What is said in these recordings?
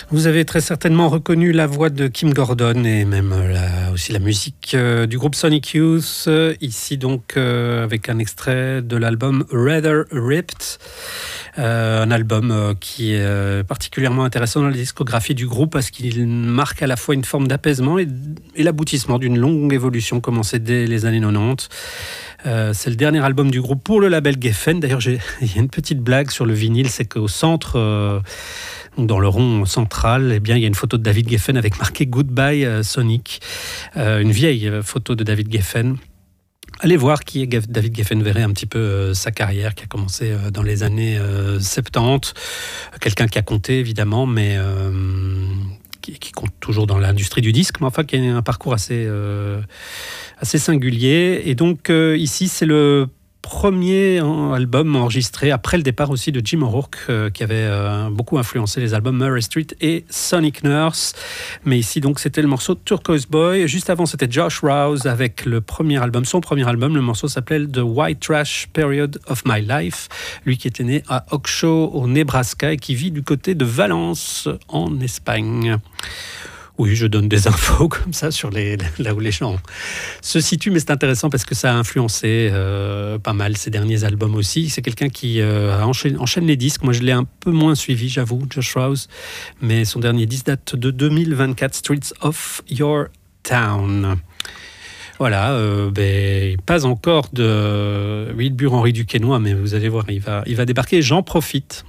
Vous avez très certainement reconnu la voix de Kim Gordon et même aussi la musique du groupe Sonic Youth. Ici donc avec un extrait de l'album Rather Ripped. Un album qui est particulièrement intéressant dans la discographie du groupe parce qu'il marque à la fois une forme d'apaisement et l'aboutissement d'une longue évolution commencée dès les années 90. C'est le dernier album du groupe pour le label Geffen. D'ailleurs, il y a une petite blague sur le vinyle, c'est qu'au centre, dans le rond central, eh bien, il y a une photo de David Geffen avec marqué Goodbye Sonic, une vieille photo de David Geffen. Allez voir qui est David Geffen, verrez un petit peu sa carrière qui a commencé dans les années 70. Quelqu'un qui a compté évidemment, mais qui compte toujours dans l'industrie du disque, mais enfin qui a un parcours assez singulier. Et donc ici, c'est le premier album enregistré après le départ aussi de Jim O'Rourke, qui avait beaucoup influencé les albums Murray Street et Sonic Nurse. Mais ici, donc, c'était le morceau Turquoise Boy. Juste avant, c'était Josh Rouse avec son premier album. Le morceau s'appelait The White Trash Period of My Life. Lui qui était né à Oxshaw, au Nebraska, et qui vit du côté de Valence, en Espagne. Oui, je donne des infos comme ça sur là où les gens se situent, mais c'est intéressant parce que ça a influencé pas mal ses derniers albums aussi. C'est quelqu'un qui enchaîne les disques. Moi, je l'ai un peu moins suivi, j'avoue, Josh Rouse, mais son dernier disque date de 2024, Streets of Your Town. Voilà, pas encore de Wilbur-Henri Duquesnoy, mais vous allez voir, il va débarquer. J'en profite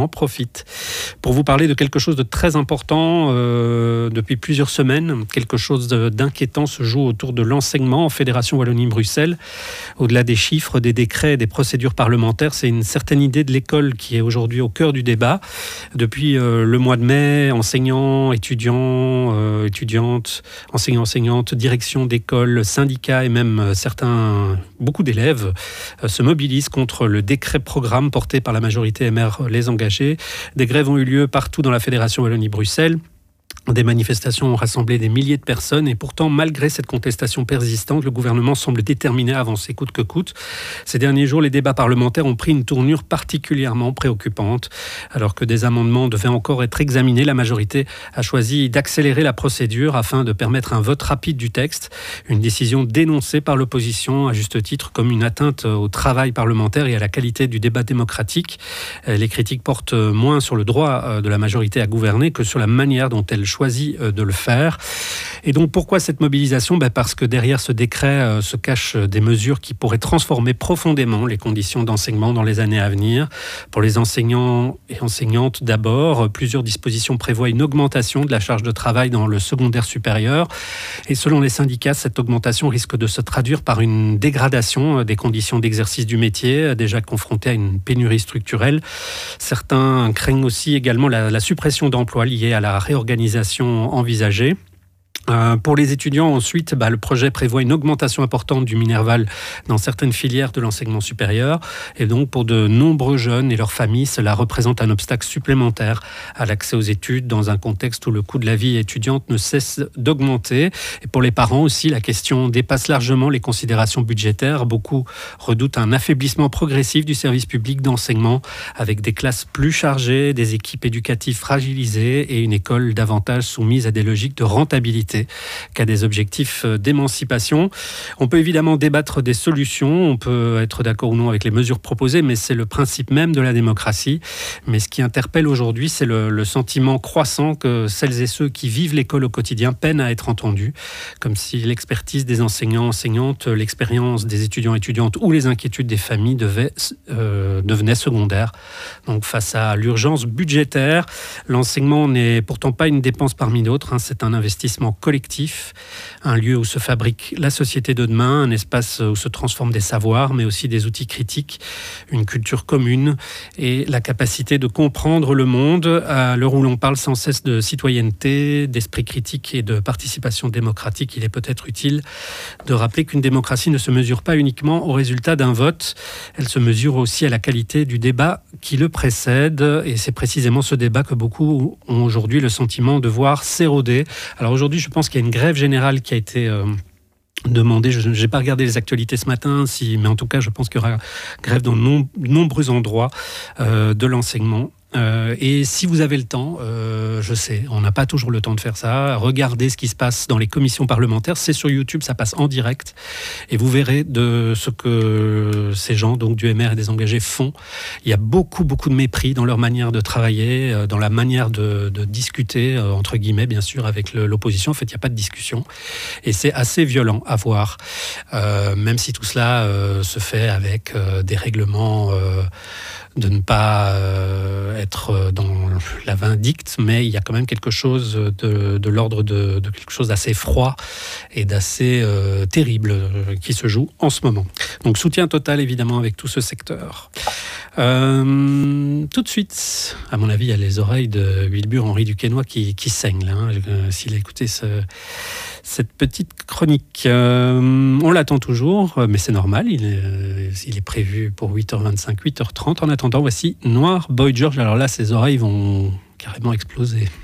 pour vous parler de quelque chose de très important depuis plusieurs semaines. Quelque chose d'inquiétant se joue autour de l'enseignement en Fédération Wallonie-Bruxelles. Au-delà des chiffres, des décrets, des procédures parlementaires, c'est une certaine idée de l'école qui est aujourd'hui au cœur du débat. Depuis le mois de mai, enseignants, étudiants, étudiantes, enseignants, enseignantes, direction d'école, syndicats et même beaucoup d'élèves se mobilisent contre le décret programme porté par la majorité MR Les Engagés. Des grèves ont eu lieu partout dans la Fédération Wallonie-Bruxelles. Des manifestations ont rassemblé des milliers de personnes et pourtant, malgré cette contestation persistante, le gouvernement semble déterminé à avancer coûte que coûte. Ces derniers jours, les débats parlementaires ont pris une tournure particulièrement préoccupante. Alors que des amendements devaient encore être examinés, la majorité a choisi d'accélérer la procédure afin de permettre un vote rapide du texte. Une décision dénoncée par l'opposition, à juste titre, comme une atteinte au travail parlementaire et à la qualité du débat démocratique. Les critiques portent moins sur le droit de la majorité à gouverner que sur la manière dont elle choisi de le faire. Et donc, pourquoi cette mobilisation ? Parce que derrière ce décret se cachent des mesures qui pourraient transformer profondément les conditions d'enseignement dans les années à venir. Pour les enseignants et enseignantes, d'abord, plusieurs dispositions prévoient une augmentation de la charge de travail dans le secondaire supérieur. Et selon les syndicats, cette augmentation risque de se traduire par une dégradation des conditions d'exercice du métier, déjà confronté à une pénurie structurelle. Certains craignent aussi également la suppression d'emplois liée à la réorganisation envisagée. Pour les étudiants, ensuite, le projet prévoit une augmentation importante du Minerval dans certaines filières de l'enseignement supérieur. Et donc, pour de nombreux jeunes et leurs familles, cela représente un obstacle supplémentaire à l'accès aux études dans un contexte où le coût de la vie étudiante ne cesse d'augmenter. Et pour les parents aussi, la question dépasse largement les considérations budgétaires. Beaucoup redoutent un affaiblissement progressif du service public d'enseignement avec des classes plus chargées, des équipes éducatives fragilisées et une école davantage soumise à des logiques de rentabilité qu'à des objectifs d'émancipation. On peut évidemment débattre des solutions, on peut être d'accord ou non avec les mesures proposées, mais c'est le principe même de la démocratie. Mais ce qui interpelle aujourd'hui, c'est le sentiment croissant que celles et ceux qui vivent l'école au quotidien peinent à être entendus, comme si l'expertise des enseignants, enseignantes, l'expérience des étudiants, étudiantes ou les inquiétudes des familles devenaient secondaires. Donc face à l'urgence budgétaire, l'enseignement n'est pourtant pas une dépense parmi d'autres, c'est un investissement collectif, un lieu où se fabrique la société de demain, un espace où se transforment des savoirs, mais aussi des outils critiques, une culture commune et la capacité de comprendre le monde. À l'heure où l'on parle sans cesse de citoyenneté, d'esprit critique et de participation démocratique, il est peut-être utile de rappeler qu'une démocratie ne se mesure pas uniquement au résultat d'un vote, elle se mesure aussi à la qualité du débat qui le précède, et c'est précisément ce débat que beaucoup ont aujourd'hui le sentiment de voir s'éroder. Alors aujourd'hui, je pense qu'il y a une grève générale qui a été demandée. Je n'ai pas regardé les actualités ce matin, mais en tout cas, je pense qu'il y aura grève dans de nombreux endroits de l'enseignement. Et si vous avez le temps, je sais, on n'a pas toujours le temps de faire ça. Regardez ce qui se passe dans les commissions parlementaires. C'est sur YouTube, ça passe en direct. Et vous verrez de ce que ces gens, donc du MR et des engagés, font. Il y a beaucoup de mépris dans leur manière de travailler, dans la manière de discuter, entre guillemets, bien sûr, avec l'opposition. En fait, il n'y a pas de discussion. Et c'est assez violent à voir. Même si tout cela se fait avec des règlements de ne pas être dans la vindicte, mais il y a quand même quelque chose de l'ordre de quelque chose d'assez froid et d'assez terrible qui se joue en ce moment. Donc soutien total évidemment avec tout ce secteur. Tout de suite, à mon avis, il y a les oreilles de Wilbur Henri Duquesnoy qui saignent là, s'il a écouté cette petite chronique. On l'attend toujours, mais c'est normal, il est prévu pour 8h25, 8h30. En attendant, voici Noir Boy George. Alors là, ses oreilles vont carrément exploser.